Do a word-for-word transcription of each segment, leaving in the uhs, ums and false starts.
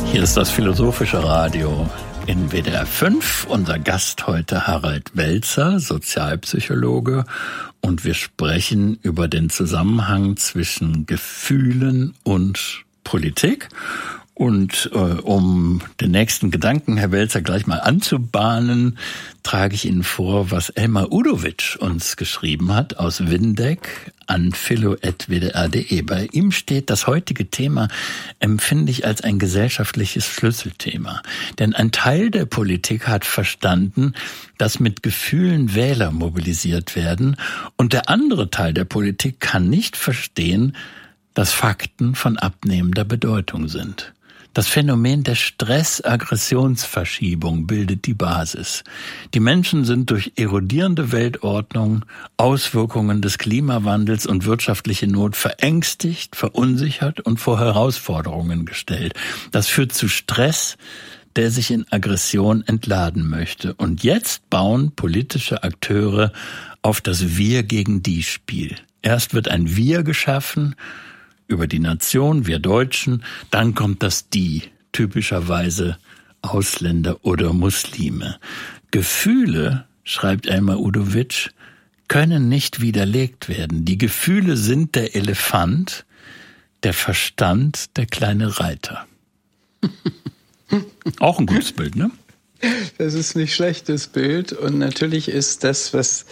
Hier ist das Philosophische Radio in W D R fünf. Unser Gast heute Harald Welzer, Sozialpsychologe. Und wir sprechen über den Zusammenhang zwischen Gefühlen und Politik. Und äh, um den nächsten Gedanken, Herr Welzer, gleich mal anzubahnen, trage ich Ihnen vor, was Elmar Udovic uns geschrieben hat aus Windeck an philo at w d r punkt d e. Bei ihm steht, das heutige Thema empfinde ich als ein gesellschaftliches Schlüsselthema. Denn ein Teil der Politik hat verstanden, dass mit Gefühlen Wähler mobilisiert werden. Und der andere Teil der Politik kann nicht verstehen, dass Fakten von abnehmender Bedeutung sind. Das Phänomen der Stress-Aggressionsverschiebung bildet die Basis. Die Menschen sind durch erodierende Weltordnung, Auswirkungen des Klimawandels und wirtschaftliche Not verängstigt, verunsichert und vor Herausforderungen gestellt. Das führt zu Stress, der sich in Aggression entladen möchte. Und jetzt bauen politische Akteure auf das Wir gegen die Spiel. Erst wird ein Wir geschaffen, über die Nation, wir Deutschen, dann kommt das Die, typischerweise Ausländer oder Muslime. Gefühle, schreibt Elmar Udovic, können nicht widerlegt werden. Die Gefühle sind der Elefant, der Verstand der kleine Reiter. Auch ein gutes Bild, ne? Das ist nicht schlechtes Bild. Und natürlich ist das, was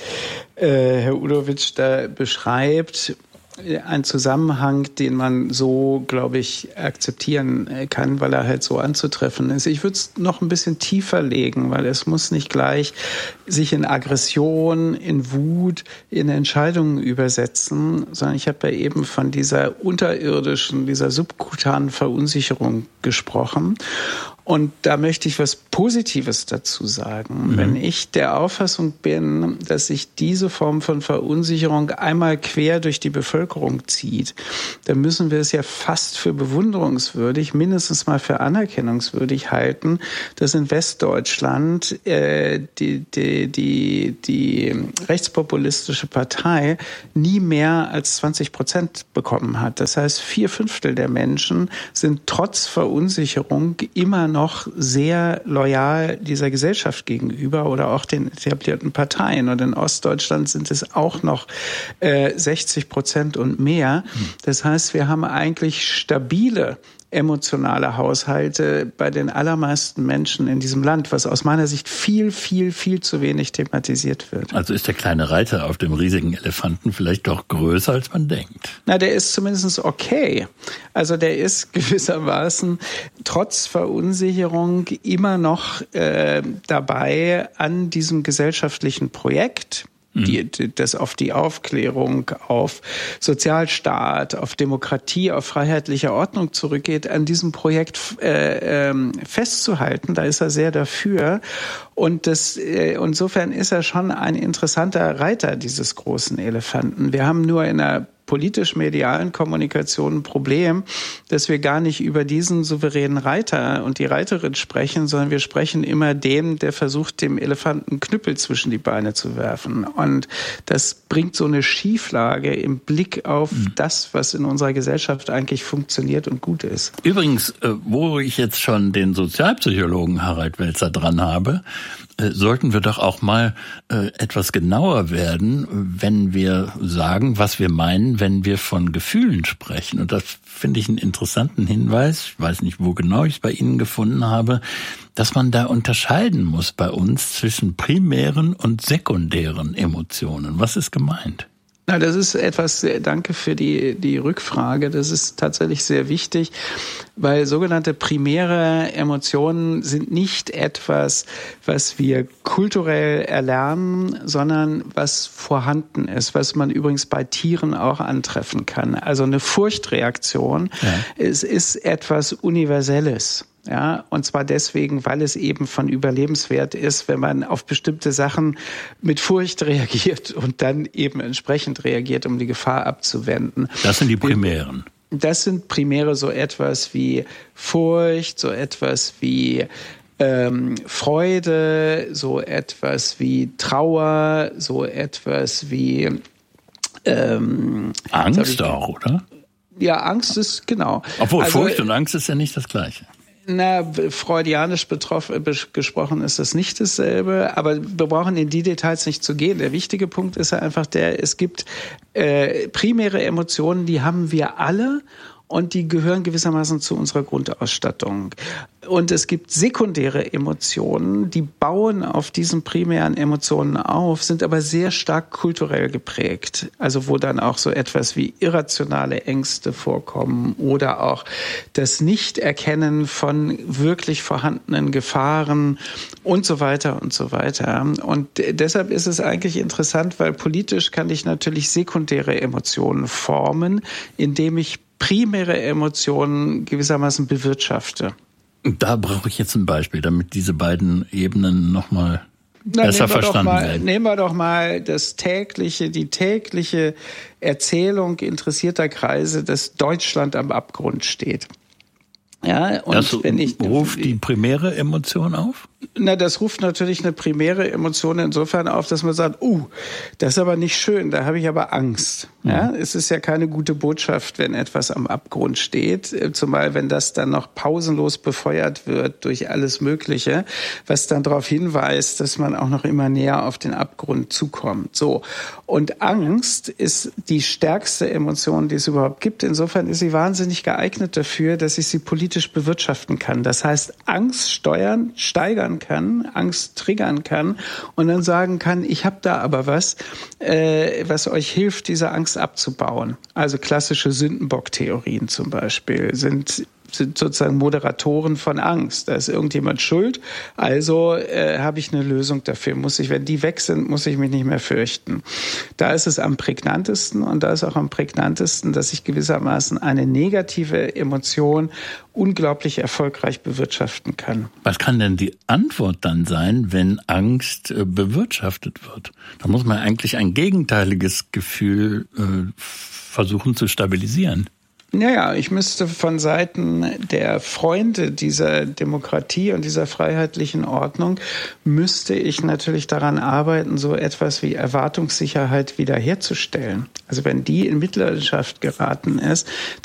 äh, Herr Udovic da beschreibt, ein Zusammenhang, den man so, glaube ich, akzeptieren kann, weil er halt so anzutreffen ist. Ich würde es noch ein bisschen tiefer legen, weil es muss nicht gleich sich in Aggression, in Wut, in Entscheidungen übersetzen, sondern ich habe ja eben von dieser unterirdischen, dieser subkutanen Verunsicherung gesprochen. Und da möchte ich was Positives dazu sagen. Mhm. Wenn ich der Auffassung bin, dass sich diese Form von Verunsicherung einmal quer durch die Bevölkerung zieht, dann müssen wir es ja fast für bewunderungswürdig, mindestens mal für anerkennungswürdig halten, dass in Westdeutschland äh, die, die, die, die rechtspopulistische Partei nie mehr als zwanzig Prozent bekommen hat. Das heißt, vier Fünftel der Menschen sind trotz Verunsicherung immer noch noch sehr loyal dieser Gesellschaft gegenüber oder auch den etablierten Parteien. Und in Ostdeutschland sind es auch noch äh, sechzig Prozent und mehr. Das heißt, wir haben eigentlich stabile emotionale Haushalte bei den allermeisten Menschen in diesem Land, was aus meiner Sicht viel, viel, viel zu wenig thematisiert wird. Also ist der kleine Reiter auf dem riesigen Elefanten vielleicht doch größer, als man denkt? Na, der ist zumindest okay. Also der ist gewissermaßen trotz Verunsicherung immer noch äh, dabei an diesem gesellschaftlichen Projekt, Die, das auf die Aufklärung, auf Sozialstaat, auf Demokratie, auf freiheitliche Ordnung zurückgeht, an diesem Projekt äh, ähm, festzuhalten. Da ist er sehr dafür. Und das, äh, insofern ist er schon ein interessanter Reiter dieses großen Elefanten. Wir haben nur in der politisch-medialen Kommunikation ein Problem, dass wir gar nicht über diesen souveränen Reiter und die Reiterin sprechen, sondern wir sprechen immer dem, der versucht, dem Elefanten Knüppel zwischen die Beine zu werfen. Und das bringt so eine Schieflage im Blick auf mhm. das, was in unserer Gesellschaft eigentlich funktioniert und gut ist. Übrigens, wo ich jetzt schon den Sozialpsychologen Harald Welzer dran habe, sollten wir doch auch mal äh, etwas genauer werden, wenn wir sagen, was wir meinen, wenn wir von Gefühlen sprechen. Und das finde ich einen interessanten Hinweis, ich weiß nicht, wo genau ich es bei Ihnen gefunden habe, dass man da unterscheiden muss bei uns zwischen primären und sekundären Emotionen. Was ist gemeint? Na, das ist etwas, danke für die, die Rückfrage. Das ist tatsächlich sehr wichtig, weil sogenannte primäre Emotionen sind nicht etwas, was wir kulturell erlernen, sondern was vorhanden ist, was man übrigens bei Tieren auch antreffen kann. Also eine Furchtreaktion, ja. es ist etwas Universelles. Ja, und zwar deswegen, weil es eben von Überlebenswert ist, wenn man auf bestimmte Sachen mit Furcht reagiert und dann eben entsprechend reagiert, um die Gefahr abzuwenden. Das sind die primären. Das sind primäre so etwas wie Furcht, so etwas wie ähm, Freude, so etwas wie Trauer, so etwas wie ähm, Angst auch, oder? Ja, Angst ist, genau. Obwohl also, Furcht und Angst ist ja nicht das Gleiche. Na, freudianisch betroffen, gesprochen ist das nicht dasselbe, aber wir brauchen in die Details nicht zu gehen. Der wichtige Punkt ist ja einfach der, es gibt äh, primäre Emotionen, die haben wir alle. Und die gehören gewissermaßen zu unserer Grundausstattung. Und es gibt sekundäre Emotionen, die bauen auf diesen primären Emotionen auf, sind aber sehr stark kulturell geprägt. Also wo dann auch so etwas wie irrationale Ängste vorkommen oder auch das Nichterkennen von wirklich vorhandenen Gefahren und so weiter und so weiter. Und deshalb ist es eigentlich interessant, weil politisch kann ich natürlich sekundäre Emotionen formen, indem ich primäre Emotionen gewissermaßen bewirtschafte. Da brauche ich jetzt ein Beispiel, damit diese beiden Ebenen nochmal besser verstanden mal, werden. Nehmen wir doch mal das tägliche, die tägliche Erzählung interessierter Kreise, dass Deutschland am Abgrund steht. Ja, und das wenn ich ruft die primäre Emotion auf? Na, das ruft natürlich eine primäre Emotion insofern auf, dass man sagt, uh, das ist aber nicht schön, da habe ich aber Angst. Mhm. Ja, es ist ja keine gute Botschaft, wenn etwas am Abgrund steht, zumal wenn das dann noch pausenlos befeuert wird durch alles Mögliche, was dann darauf hinweist, dass man auch noch immer näher auf den Abgrund zukommt. So. Und Angst ist die stärkste Emotion, die es überhaupt gibt. Insofern ist sie wahnsinnig geeignet dafür, dass ich sie politisch bewirtschaften kann. Das heißt, Angst steuern, steigern kann, Angst triggern kann und dann sagen kann, ich habe da aber was, äh, was euch hilft, diese Angst abzubauen. Also klassische Sündenbock-Theorien zum Beispiel sind sind sozusagen Moderatoren von Angst. Da ist irgendjemand schuld, also äh, habe ich eine Lösung dafür. Muss ich, wenn die weg sind, muss ich mich nicht mehr fürchten. Da ist es am prägnantesten und da ist auch am prägnantesten, dass ich gewissermaßen eine negative Emotion unglaublich erfolgreich bewirtschaften kann. Was kann denn die Antwort dann sein, wenn Angst äh, bewirtschaftet wird? Da muss man eigentlich ein gegenteiliges Gefühl äh, versuchen zu stabilisieren. Naja, ich müsste von Seiten der Freunde dieser Demokratie und dieser freiheitlichen Ordnung, müsste ich natürlich daran arbeiten, so etwas wie Erwartungssicherheit wiederherzustellen. Also wenn die in Mitleidenschaft geraten ist,